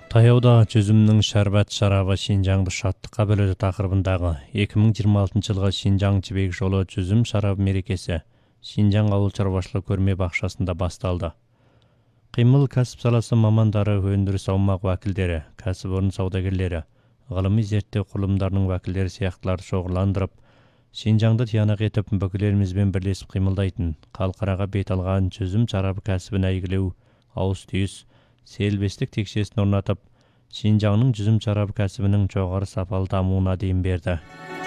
Таяуда жүзімнің шәрбат шарабы Шинжаңды шаттыққа бөледі тақырыбындағы 2026 жылғы Шинжаң жібек жолы жүзім шарабы мерекесі Шинжаң ауыл шаруашылық көрме бақшасында басталды. Қимыл кәсіп саласы мамандары, өндіріс аумақ уәкілдері, кәсіпорын саудагерлері, ғылыми зерттеу құрылымдарының уәкілдері сияқтыларды шоғырландырып, Шинжаңды тиянақ етіп бүкіл елімізбен бірлесіп қимылдайтын, халықараға бет алған жүзім шарабы кәсібін әйгілеу, ауыз түйіс, селбестік текшесін орнатып, Шинжаңның жүзім шарабы кәсібінің жоғары сапалы дамуына дем берді.